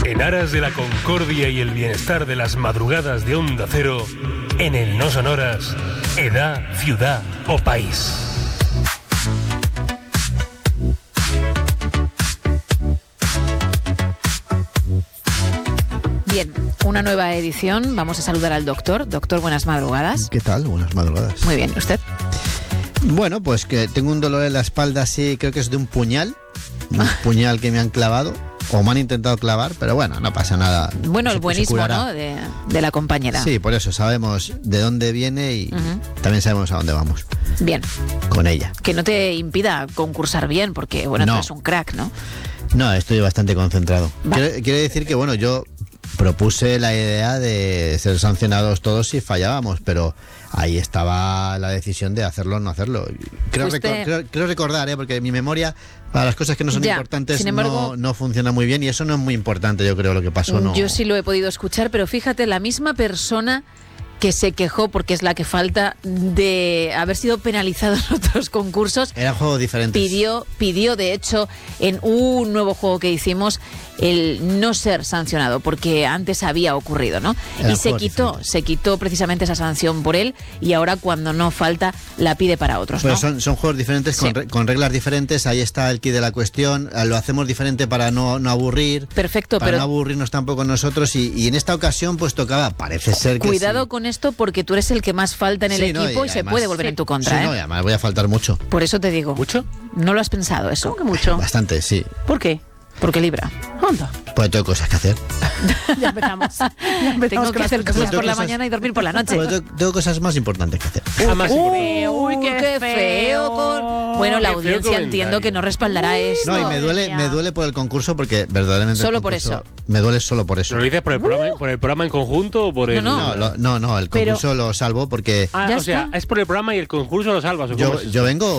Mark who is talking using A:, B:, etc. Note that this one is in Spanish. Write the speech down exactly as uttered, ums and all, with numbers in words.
A: En aras de la concordia y el bienestar de las madrugadas de Onda Cero, en el No Sonoras, edad, ciudad o país.
B: Bien, una nueva edición. Vamos a saludar al doctor. Doctor, buenas madrugadas.
C: ¿Qué tal? Buenas madrugadas.
B: Muy bien, ¿usted?
C: Bueno, pues que tengo un dolor en la espalda así, creo que es de un puñal. Un puñal que me han clavado. O me han intentado clavar, pero bueno, no pasa nada.
B: Bueno,
C: se,
B: el buenismo, ¿no? De, de la compañera.
C: Sí, por eso sabemos de dónde viene y uh-huh. también sabemos a dónde vamos.
B: Bien.
C: Con ella.
B: Que no te impida concursar bien, porque, bueno, no. tú eres un crack, ¿no?
C: No, estoy bastante concentrado. Quiero, quiero decir que, bueno, yo propuse la idea de ser sancionados todos si fallábamos, pero ahí estaba la decisión de hacerlo o no hacerlo. Creo,
B: Fuiste...
C: recor- creo, creo recordar, ¿eh? Porque mi memoria para las cosas que no son
B: ya,
C: importantes
B: sin embargo,
C: no, no funciona muy bien y eso no es muy importante, yo creo, lo que pasó. No.
B: Yo sí lo he podido escuchar, pero fíjate, la misma persona que se quejó, porque es la que falta, de haber sido penalizado en otros concursos.
C: Eran juegos diferentes.
B: Pidió, pidió, de hecho, en un nuevo juego que hicimos, el no ser sancionado, porque antes había ocurrido, ¿no?
C: Eran
B: y se quitó,
C: diferentes.
B: se quitó precisamente esa sanción por él, y ahora cuando no falta, la pide para otros,
C: Pero
B: ¿no?
C: son, son juegos diferentes,
B: sí.
C: con, re, con reglas diferentes, ahí está el quid de la cuestión, lo hacemos diferente para no, no aburrir.
B: Perfecto,
C: para
B: pero...
C: no aburrirnos tampoco nosotros, y, y en esta ocasión pues tocaba, parece ser que
B: Cuidado
C: sí.
B: con esto, porque tú eres el que más falta en el
C: sí,
B: equipo
C: no, y,
B: y
C: además,
B: se puede volver
C: sí,
B: en tu contra,
C: sí,
B: ¿eh?
C: no, y además voy a faltar mucho.
B: Por eso te digo.
A: ¿Mucho?
B: ¿No lo has pensado eso?
D: ¿Cómo que mucho?
C: Bastante, sí.
D: ¿Por qué?
B: Porque libra.
D: Anda.
C: Pues tengo cosas que hacer.
D: Ya empezamos. Ya empezamos
B: Tengo que
D: con
B: hacer
D: las
B: cosas
C: tengo
B: por la
C: cosas-
B: mañana y dormir por la noche.
C: Pues tengo, tengo cosas más importantes que hacer.
A: Ah, más
D: Uy, uy,
B: Uy,
D: qué,
B: qué feo. Con... Bueno, la
A: Qué feo
B: audiencia
A: comentario.
B: entiendo que no respaldará esto.
C: No, y me duele,
D: ya.
C: me duele por el concurso porque verdaderamente el
B: Solo por
C: concurso-
B: eso.
C: Me duele solo por eso.
A: ¿Lo dices por el, programa, por el programa en conjunto o por el...?
B: No,
C: No, lo- no, no, el
D: Pero-
C: concurso lo salvo porque
A: Ah,
B: Ya
A: o sea,
B: está.
A: es por el programa y el concurso lo salvas. ¿o cómo
C: yo,
A: es eso?
C: yo vengo